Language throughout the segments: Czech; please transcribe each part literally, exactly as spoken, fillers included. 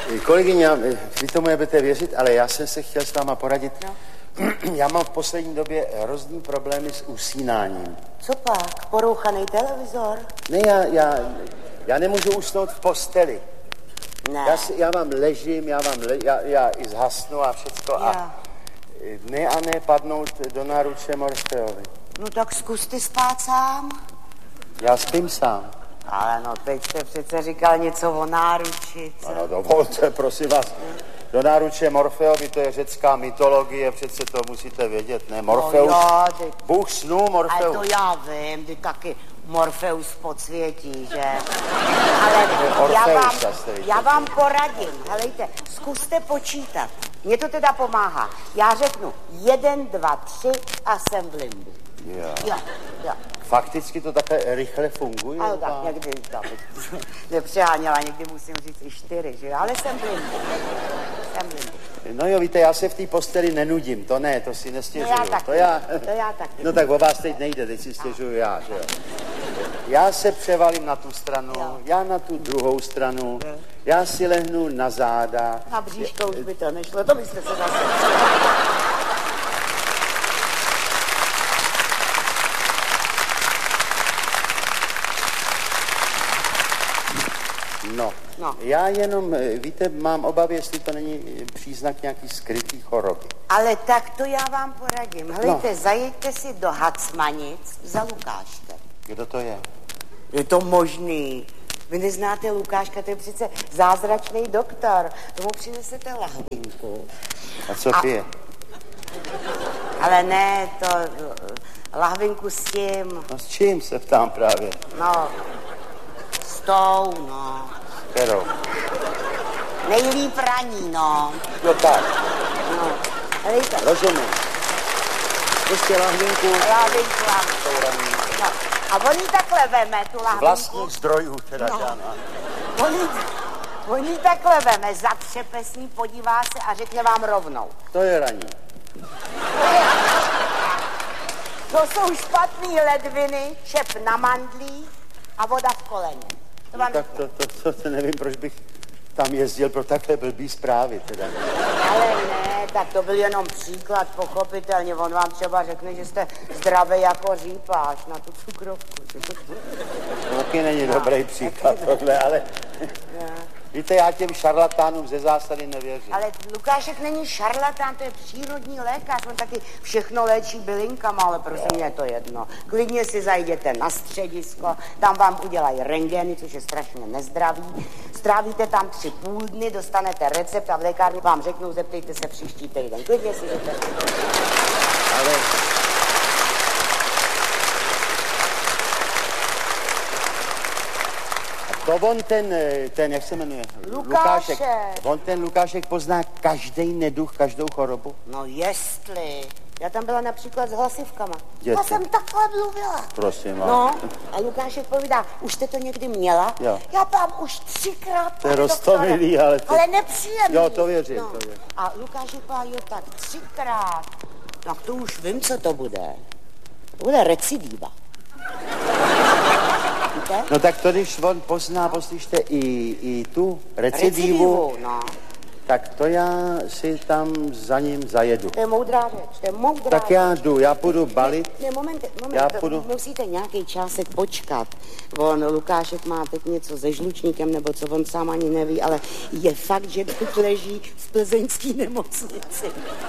Kolegyně, vy tomu nebudete věřit, ale já jsem se chtěl s váma poradit. No. Já mám v poslední době hrozný problémy s usínáním. Co pak? Porouchaný televizor? Ne, já, já, já nemůžu usnout v posteli. Ne. Já, si, já vám ležím, já vám le, já, já i zhasnu a všecko Já. a ne a ne padnout do náruče Morfeovi. No tak zkus ty spát sám. Já spím sám. Ale no, teď jste přece říkal něco o náruči, co? Ano, dovolte, prosím vás. Do náruče Morfeovi, to je řecká mytologie, přece to musíte vědět, ne? Morfeus, no jo, ty... Bůh snů, Morfeus. Ale to já vím, ty taky Morfeus podsvětí, že? Ale já vám, já vám poradím, helejte, zkuste počítat. Mně to teda pomáhá. Já řeknu jeden, dva, tři a jsem v limbu. Jo. Jo, jo. Fakticky to takhle rychle funguje? Ale tak někdy tam nepřeháněla, někdy musím říct i čtyři, že? Ale jsem v limbu. Jsem v limbu. No jo, víte, já se v té posteli nenudím, to ne, to si nestěžuju. To já taky, to já, to já taky. No tak o vás teď nejde, teď si stěžuju já, že jo. Já se převalím na tu stranu, jo. Já na tu druhou stranu, jo. Já si lehnu na záda. Na bříško už by to nešlo, to byste se zase... No. no, já jenom, víte, mám obavy, jestli to není příznak nějaký skrytý choroby. Ale tak to já vám poradím. Hlejte, no. Zajeďte si do Hacmanic za Lukáškem. Kdo to je? Je to možný. Vy neznáte Lukáška, to je přece zázračný doktor. Tomu přinesete lahvinku. A co pije? Ale ne, to lahvinku s tím. No s čím se ptám právě? No, s tou, no. Kterou? Nejlíp raní, no. No tak. No, hlejte. Rozumím. Prostě lahvinku. Lahvinku, lahvinku. No. A on jí takhle veme, tu lahvinku. Vlastních zdrojů, teda no. žádná. On jí, on jí takhle veme, zatřepe s ní, podívá se a řekne vám rovnou. To je raní. To jsou špatný ledviny, šep na mandlí a voda v koleně. To no, tak to, to, to, to nevím, proč bych tam jezdil pro takhle blbý zprávy, teda. Ale ne, tak to byl jenom příklad, pochopitelně. On vám třeba řekne, že jste zdravý jako řípáš na tu cukrovku. To taky není no, dobrý příklad tohle, ale... No. Víte, já těm šarlatánům ze zásady nevěřím. Ale Lukášek není šarlatán, to je přírodní lékař, on taky všechno léčí bylinkama, ale prosím, mě je to jedno. Klidně si zajděte na středisko, tam vám udělají rentgeny, což je strašně nezdravý. Strávíte tam tři půl dny, dostanete recept a v lékárně vám řeknou, zeptejte se příští týden. Klidně si jdete. Ale... To on ten, ten, jak se jmenuje? Lukášek. Lukášek. On ten Lukášek pozná každý neduch, každou chorobu? No jestli. Já tam byla například s hlasivkama. Děte. Já jsem takhle mluvila. Prosím vás. No, a Lukášek povídá, už jste to někdy měla? Jo. Já tam už třikrát. To je roztomilý, ale... Ty... Ale nepříjemný. Jo, to věřím, no. to věřím. A Lukášek povídá, jo, tak třikrát. Tak to už vím, co to bude. To bude recidiva. No tak to, když on pozná, poslyšte, i, i tu recidivu, recidivu no. Tak to já si tam za ním zajedu. To je moudrá řeč, to je moudrá Tak řeč. já jdu, já půjdu balit. Ne, ne moment, moment, já půjdu... musíte nějaký čásek počkat. On, Lukášek má teď něco se žlučníkem, nebo co on sám ani neví, ale je fakt, že tu leží v plzeňský nemocnici.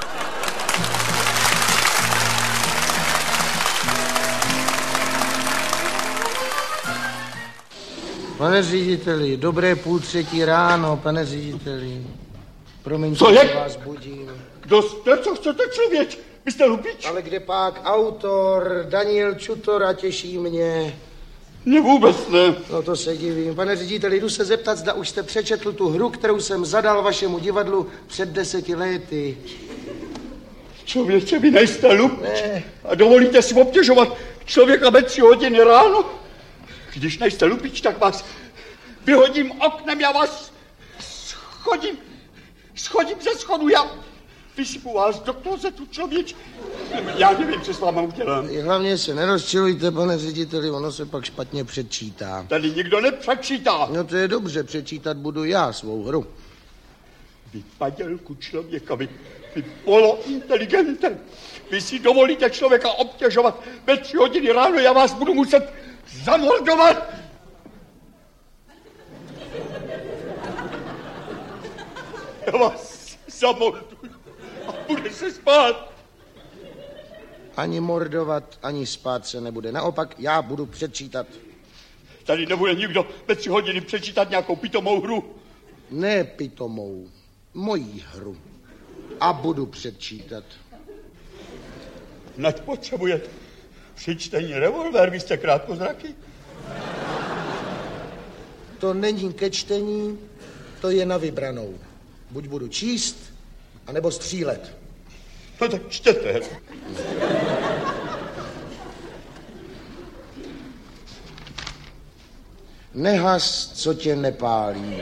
Pane řediteli, dobré půl třetí ráno, pane řediteli. Promiňte, co je? Vás budím. Dost, co chcete, člověk? Vy jste lupič? Ale kde pak autor, Daniel Čutor a těší mě. Mně vůbec ne. No to se divím. Pane řediteli, jdu se zeptat, zda už jste přečetl tu hru, kterou jsem zadal vašemu divadlu před deseti lety. Člověče, vy nejste lupič. Ne. A dovolíte si obtěžovat člověka ve tři hodiny ráno? Když nejste lupič, tak vás vyhodím oknem, já vás schodím, schodím ze schodu, já vysypu vás do klozetu, člověč. Já nevím, co s váma udělám. Hlavně se nerozčilujte, pane řediteli, ono se pak špatně přečítá. Tady nikdo nepřečítá. No to je dobře, přečítat budu já svou hru. Vy padělku člověka, vy, vy polointeligentem. Vy si dovolíte člověka obtěžovat ve tři hodiny ráno, já vás budu muset zamordovat. Já vás zamorduju a bude se spát. Ani mordovat, ani spát se nebude. Naopak, já budu předčítat. Tady nebude nikdo ve tři hodiny přečítat nějakou pitomou hru. Ne pitomou, mojí hru. A budu předčítat. Nať potřebujete při čtení revolver, vy jste krátkozraky? To není ke čtení, to je na vybranou. Buď budu číst, anebo střílet. No tak čtěte. Nehas, co tě nepálí.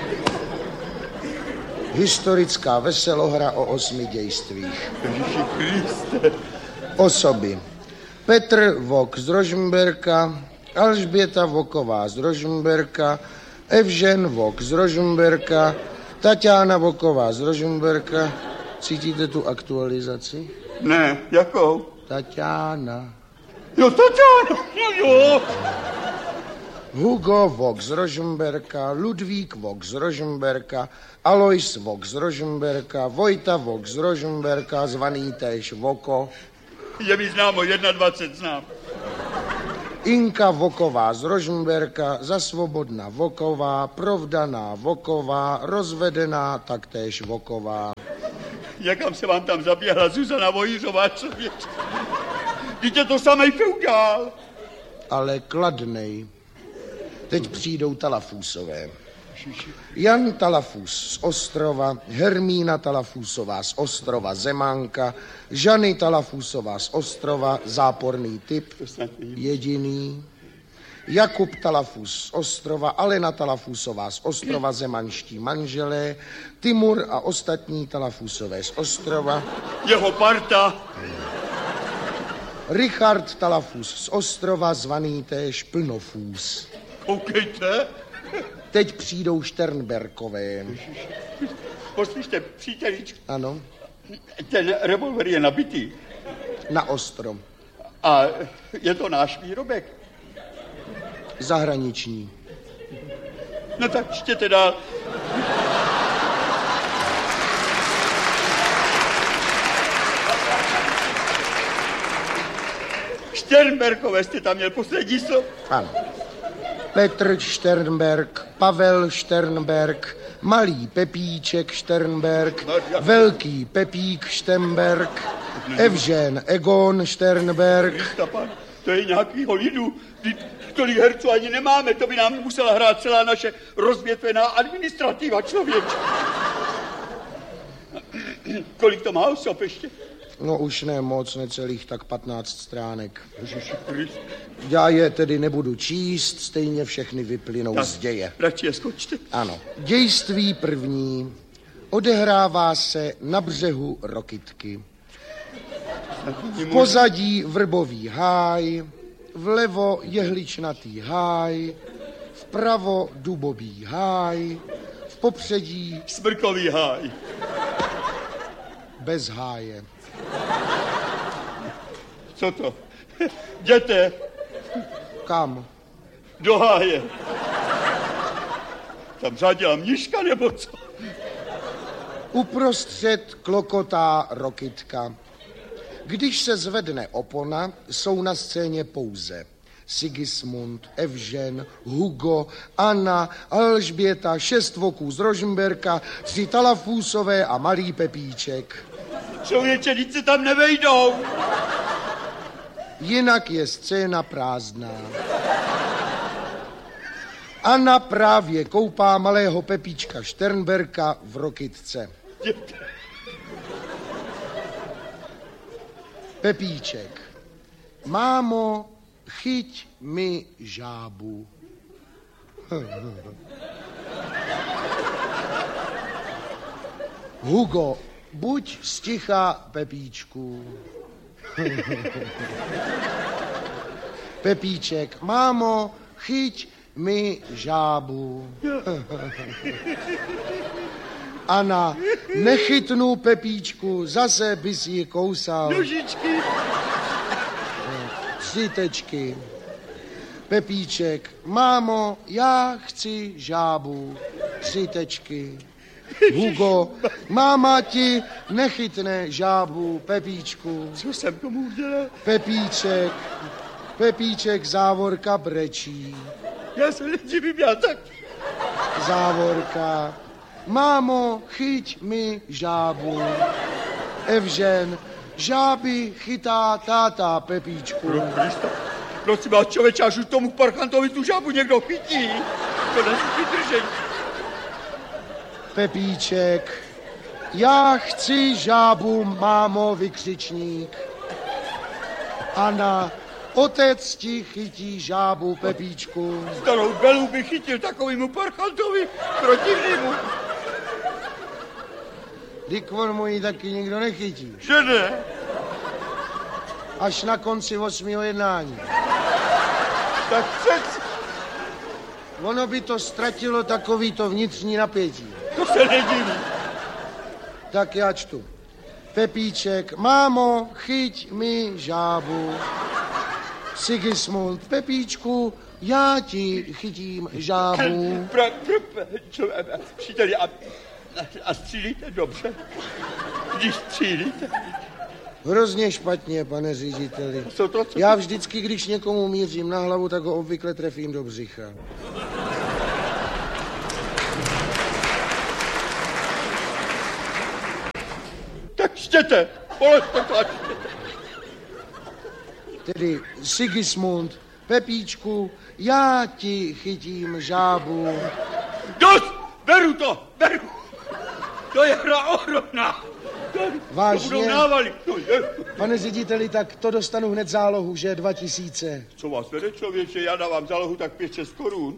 Historická veselohra o osmi dějstvích. Ježiši Kriste. Osoby. Petr Vok z Rožmberka, Alžběta Voková z Rožmberka, Evžen Vok z Rožmberka, Tatiana Voková z Rožmberka. Cítíte tu aktualizaci? Ne, jakou? Tatiana. Jo, Tatiana, no jo. Hugo Vok z Rožmberka, Ludvík Vok z Rožmberka, Alois Vok z Rožmberka, Vojta Vok z Rožmberka, zvaný též Voko. Je mi známo, dvacet jedna znám. Inka Voková z Rožmberka, Zasvobodna Voková, Provdaná Voková, Rozvedená taktéž Voková. Jakam se vám tam zaběhla Zuzana Vojířová, člověče? Víte, to samej feudál. Ale kladnej. Teď přijdou Talafusové. Jan Talafus z Ostrova, Hermína Talafusová z Ostrova, Zemánka, Žany Talafusová z Ostrova, záporný typ, jediný. Jakub Talafus z Ostrova, Alena Talafusová z Ostrova, zemanští manželé, Timur a ostatní Talafusové z Ostrova. Jeho parta. Richard Talafus z Ostrova, zvaný též Plnofůs. Koukejte. Teď přijdou Šternberkové. Poslyšte, příteličku. Ano. Ten revolver je nabitý. Na ostro. A je to náš výrobek? Zahraniční. No tak čtěte dál. Šternberkové jste tam měl poslední slovo? Ano. Petr Šternberg, Pavel Šternberg, malý Pepíček Šternberg, velký Pepík Šternberg, Evžen Egon Šternberg. Kristapa, to je nějakýho lidu. Tolik herců ani nemáme, to by nám musela hrát celá naše rozvětvená administrativa, člověče. Kolik to má osob ještě? No už ne moc, necelých tak patnáct stránek. Já je tedy nebudu číst, stejně všechny vyplynou tak, z děje. Radši je skočte. Ano. Dějství první odehrává se na břehu Rokytky. V pozadí vrbový háj, vlevo jehličnatý háj, vpravo dubový háj, v popředí smrkový háj. Bez háje. Co to? Jděte. Kam? Do háje. Tam řádila mniška nebo co? Uprostřed klokotá Rokytka. Když se zvedne opona, jsou na scéně pouze Sigismund, Evžen, Hugo, Anna, Alžběta, šest voků z Rožmberka, tři Talafusové a malý Pepíček. Člověče, vždyť se tam nevejdou. Jinak je scéna prázdná. Anna právě koupá malého Pepíčka Šternberka v Rokytce. Pepíček. Mámo, chyť mi žábu. Hugo, buď sticha, Pepíčku. Pepíček, mámo, chyť mi žábu. Ana, nechytnu Pepíčku, zase bys ji kousal. Nožičky. Tři tečky. Pepíček, mámo, já chci žábu. Tři tečky. Hugo, máma ti nechytne žábu. Pepíčku. Co jsem tomu udělal? Pepíček, Pepíček, závorka brečí. Já se nedivím, já taky. Závorka, mámo, chyť mi žábu. Evžen, žáby chytá táta Pepíčku. Pro Krista, prosím vás, člověče, až už tomu parchantovi tu žábu někdo chytí. To není vydržení. Pepíček, já chci žábu, mámo, vykřičník. Ana, otec ti chytí žábu, Pepíčku. Starou Belu by chytil takovýmu parchantovi protivnému. Dyk on mu ji taky nikdo nechytí. Že ne? Až na konci osmého jednání. Tak přeci. Ono by to ztratilo takovýto vnitřní napětí. To se nedivím. Tak já čtu. Pepíček, mámo, chyť mi žábu. Sigismund, Pepíčku, já ti chytím žábu. Pro, pro, pro, čo, příteli, a, a střílíte dobře? Když střílíte? Hrozně špatně, pane řediteli. Co to, co Já vždycky, když někomu mířím na hlavu, tak ho obvykle trefím do břicha. Tak štěte, položte to a štěte. Tedy Sigismund, Pepíčku, já ti chytím žábu. Dost! Beru to, beru. To je hra ohromná. To, Vážně? to budou návaly. To je. Pane řediteli, tak to dostanu hned zálohu, že dva tisíce. Co vás vede, člověče? Já dávám zálohu tak pět šest korun.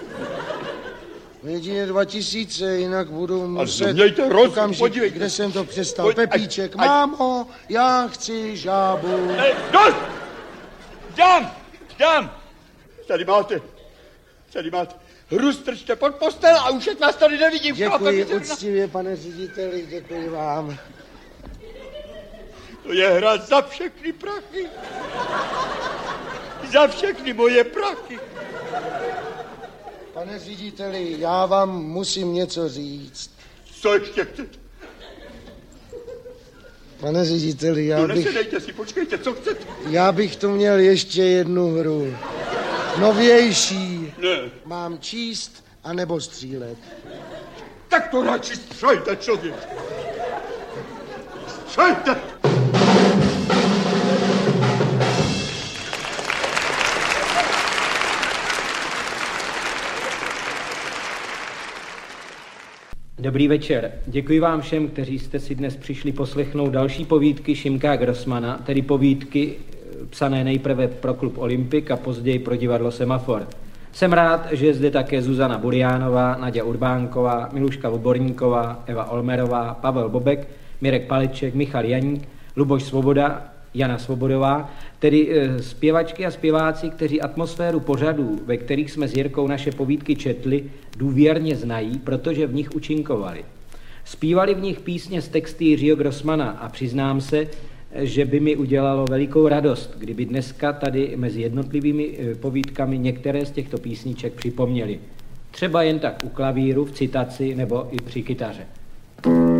Jedině dva tisíce, jinak budu muset... mějte rozum, okamžik, podívejte. kde jsem to přestal. Pojď, Pepíček, ať- ať- mámo, já chci žábu. Ej, dost! Dám, dám. Tady máte, tady máte. Hru strčte pod postel a už vás tady nevidím. Děkuji Chápete? uctivě, pane řediteli, děkuji vám. To je hra za všechny prachy. Za všechny moje prachy. Pane řediteli, já vám musím něco říct. Co ještě chcete? Pane řediteli, já No bych, nesedejte si, počkejte, co chcete? já bych tu měl ještě jednu hru. Novější. Ne. Mám číst anebo střílet. Tak to radši střelte, člověk. Střelte! Dobrý večer. Děkuji vám všem, kteří jste si dnes přišli poslechnout další povídky Šimka Grossmana, tedy povídky psané nejprve pro klub Olympik a později pro divadlo Semafor. Jsem rád, že je zde také Zuzana Buriánová, Naďa Urbánková, Miluška Voborníková, Eva Olmerová, Pavel Bobek, Mirek Paleček, Michal Janík, Luboš Svoboda, Jana Svobodová, tedy e, zpěvačky a zpěváci, kteří atmosféru pořadů, ve kterých jsme s Jirkou naše povídky četli, důvěrně znají, protože v nich účinkovali. Zpívali v nich písně z texty Jiřího Grossmana a přiznám se, že by mi udělalo velikou radost, kdyby dneska tady mezi jednotlivými povídkami některé z těchto písniček připomněli. Třeba jen tak u klavíru, v citaci nebo i při kytaře.